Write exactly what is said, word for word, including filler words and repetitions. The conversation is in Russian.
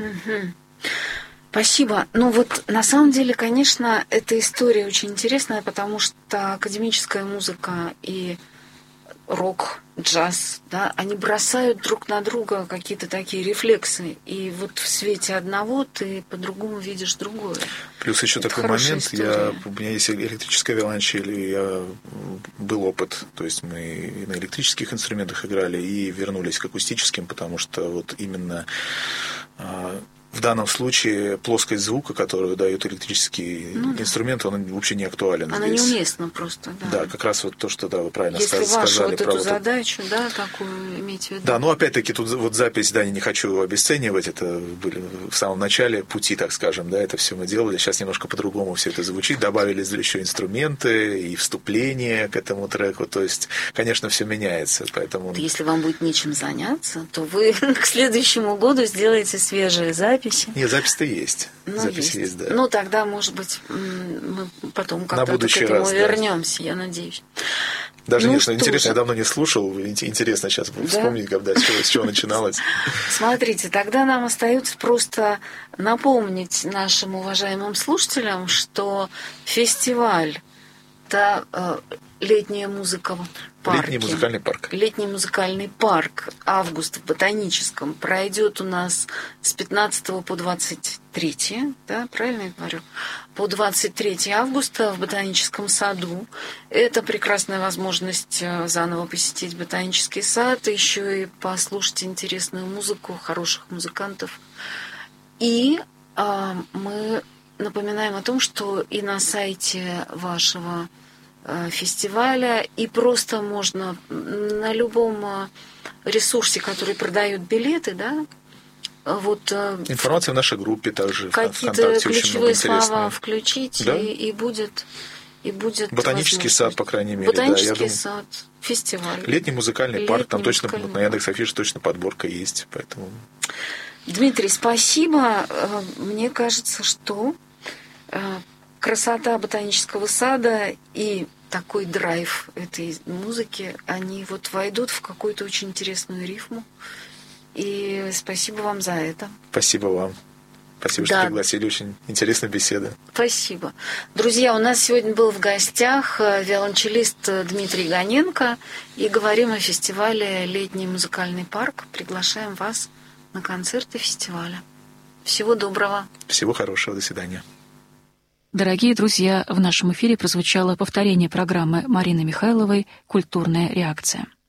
Угу. Спасибо. Ну вот на самом деле, конечно, эта история очень интересная, потому что академическая музыка и рок, джаз, да, они бросают друг на друга какие-то такие рефлексы. И вот в свете одного ты по-другому видишь другое. Плюс еще это такой момент, я, у меня есть электрическая виолончель, и я, был опыт, то есть мы на электрических инструментах играли и вернулись к акустическим, потому что вот именно в данном случае плоскость звука, которую дают электрические ну, инструменты, он вообще не актуален. Она здесь. неуместна просто, да. Да, как раз вот то, что да, вы правильно Если сказали. Если вашу вот про эту вот задачу, да, такую иметь в виду. Да, ну опять-таки тут вот запись, да, не хочу обесценивать, это были в самом начале пути, так скажем, да, это все мы делали. Сейчас немножко по-другому все это звучит, добавили еще инструменты и вступление к этому треку, то есть, конечно, все меняется, поэтому... Если вам будет нечем заняться, то вы к следующему году сделаете свежие записи. Нет, запись-то есть. Ну, запись есть. есть, да. Ну, тогда, может быть, мы потом как-то к этому раз, вернемся, да. Я надеюсь. Даже ну, не, интересно, я давно не слушал, интересно сейчас да? вспомнить, когда, с чего, с чего начиналось. Смотрите, тогда нам остается просто напомнить нашим уважаемым слушателям, что фестиваль это летняя музыка в парке. Летний музыкальный парк. Летний музыкальный парк. Август в Ботаническом пройдет у нас с пятнадцатого по двадцать третье, да, правильно я говорю? По двадцать третье августа в Ботаническом саду. Это прекрасная возможность заново посетить Ботанический сад, еще и послушать интересную музыку, хороших музыкантов. И а, мы напоминаем о том, что и на сайте вашего фестиваля, и просто можно на любом ресурсе, который продает билеты, да, вот информация в нашей группе также какие-то ключевые слова включить, да? и, и будет и будет Ботанический сад, по крайней мере. Ботанический да, я сад, фестиваль. Летний музыкальный Летний парк, там точно музыкальный на Яндекс.Афише точно подборка есть, поэтому. Дмитрий, спасибо. Мне кажется, что красота Ботанического сада и такой драйв этой музыки, они вот войдут в какую-то очень интересную рифму. И спасибо вам за это. Спасибо вам. Спасибо, да. что пригласили. Очень интересная беседа. Спасибо. Друзья, у нас сегодня был в гостях виолончелист Дмитрий Гоненко. И говорим о фестивале «Летний музыкальный парк». Приглашаем вас на концерты фестиваля. Всего доброго. Всего хорошего. До свидания. Дорогие друзья, в нашем эфире прозвучало повторение программы Марины Михайловой «Культурная реакция».